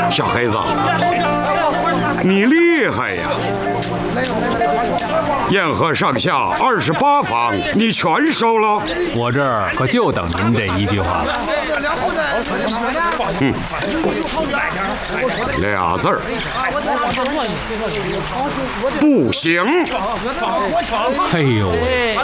小黑子，你厉害呀！沿河上下28坊，你全收了？ 我这儿可就等您这一句话了。 俩字儿，不行。 哎呦喂！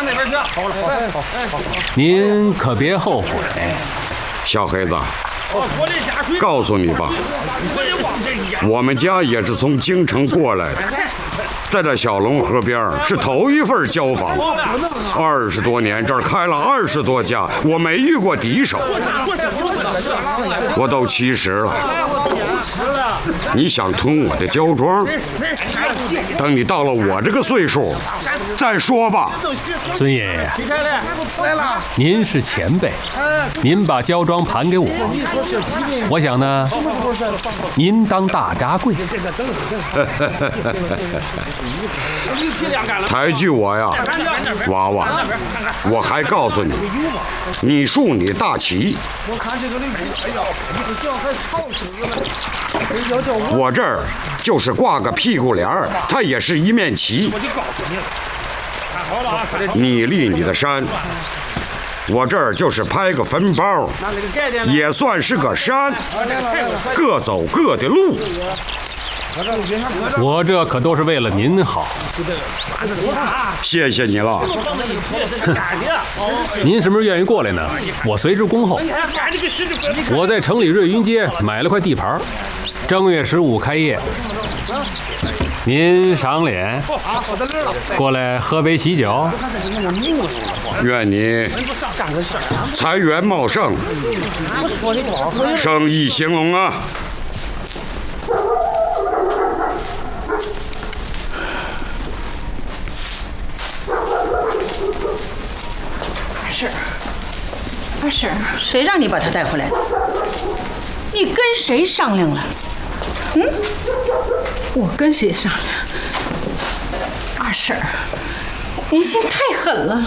您可别后悔。 小黑子，告诉你吧，我们家也是从京城过来的，在这小龙河边是头一份交房，20多年，这儿开了20多家，我没遇过敌手。我都70了，你想吞我的胶庄？等你到了我这个岁数再说吧。 孙爷爷，您是前辈，您把胶庄盘给我，我想呢，您当大闸柜。 抬举我呀，娃娃！我还告诉你，你树你大旗。我这儿就是挂个屁股帘儿，它也是一面旗。你立你的山，我这儿就是拍个坟包，也算是个山，各走各的路。 我这可都是为了您好。 谢谢你了。 您什么时候愿意过来呢？我随时恭候。我在城里瑞云街买了块地盘，正月15开业。您赏脸，过来喝杯喜酒。 愿你财源茂盛，生意兴隆啊！ 二婶，谁让你把他带回来的？你跟谁商量了？ 我跟谁商量？二婶，您心太狠了。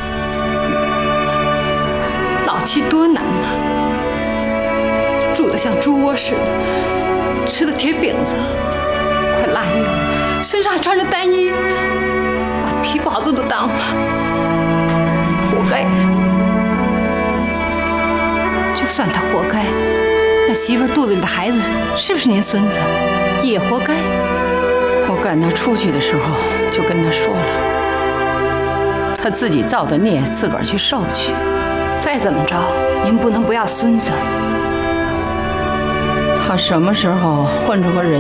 老七多难呐，住得像猪窝似的，吃的铁饼子，快腊月了，身上还穿着单衣，把皮包子都当了，活该。就算他活该，那媳妇肚子里的孩子是不是您孙子，也活该。 我赶他出去的时候就跟他说了，他自己造的孽，自个儿去受去。 再怎么着，您不能不要孙子。 他什么时候混出个人